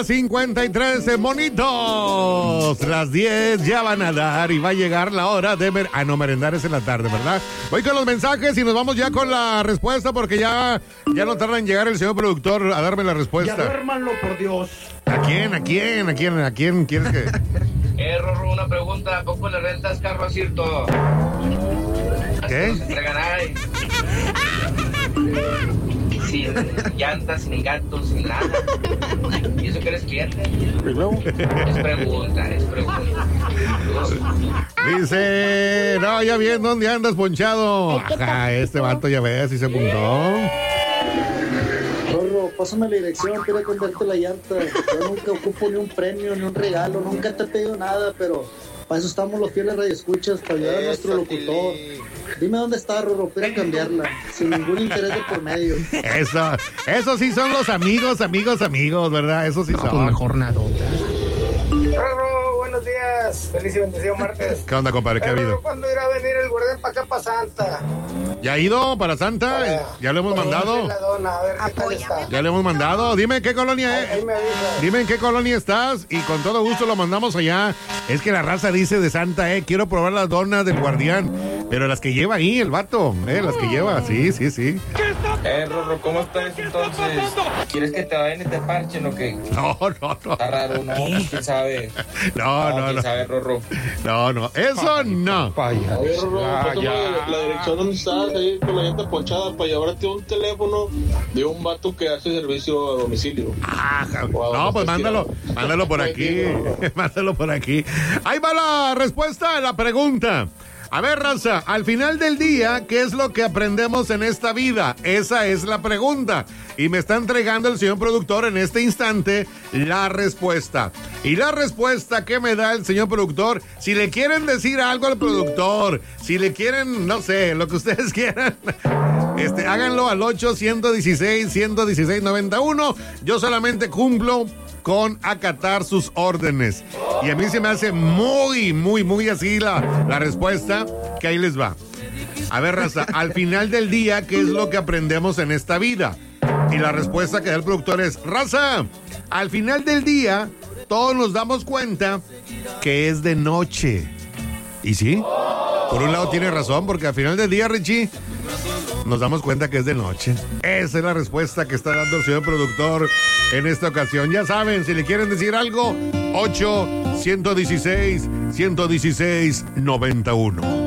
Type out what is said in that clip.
9:53, monitos. Las 10 ya van a dar y va a llegar la hora de merendar es en la tarde, ¿verdad? Voy con los mensajes y nos vamos ya con la respuesta porque ya no tarda en llegar el señor productor a darme la respuesta. Ya duérmanlo, por Dios. ¿A quién quieres que...? Rorro, una pregunta. ¿A poco le rentas carro a Cirto? ¿Qué? Se entregan ahí. Sin llantas, sin gatos, sin nada. ¿Y eso que eres cliente? Es pregunta. Dice, no, ya bien, ¿dónde andas, ponchado? Ajá, este vato ya ves, si se apuntó. Rorro, pásame la dirección, quiero cambiarte la llanta. Yo nunca ocupo ni un premio, ni un regalo, nunca te he pedido nada, pero para eso estamos los fieles radioescuchas, para ayudar a nuestro locutor. Dime dónde está, Rorro, quiero cambiarla, sin ningún interés de por medio. Eso sí son los amigos, ¿verdad? Eso sí son. Una jornadota. Rorro, buenos días. Feliz y bendecido martes. ¿Qué onda, compadre? ¿Qué ha habido? ¿Cuándo irá a venir el guardián para acá, para Santa? ¿Ya ha ido para Santa? ¿Ya le hemos mandado? Ya le hemos mandado. Dime en qué colonia es. Ahí me avisa. Dime en qué colonia estás y con todo gusto lo mandamos allá. Es que la raza dice de Santa, quiero probar las donas del guardián. Pero las que lleva ahí el vato, las que lleva, sí. Rorro, ¿cómo estás entonces? ¿Quieres que te vayan y te parchen o qué? No. Está raro, ¿no? ¿Quién sabe? No. ¿Quién sabe, Rorro? No, eso no. Oye, Rorro, pásame la dirección donde estás, ahí con la llanta ponchada, para llevarte un teléfono de un vato que hace servicio a domicilio. No, pues mándalo por aquí. Mándalo por aquí. Ahí va la respuesta a la pregunta. A ver, raza, al final del día, ¿qué es lo que aprendemos en esta vida? Esa es la pregunta. Y me está entregando el señor productor en este instante la respuesta. Y la respuesta que me da el señor productor, si le quieren decir algo al productor, si le quieren, no sé, lo que ustedes quieran, háganlo al 8-116-116-91. Yo solamente cumplo con acatar sus órdenes. Y a mí se me hace muy así la respuesta, que ahí les va. A ver, raza, al final del día, ¿qué es lo que aprendemos en esta vida? Y la respuesta que da el productor es, raza, al final del día, todos nos damos cuenta que es de noche. ¿Y sí? Por un lado tiene razón, porque al final del día, Richie, nos damos cuenta que es de noche. Esa es la respuesta que está dando el señor productor en esta ocasión. Ya saben, si le quieren decir algo, 8-116-116-91.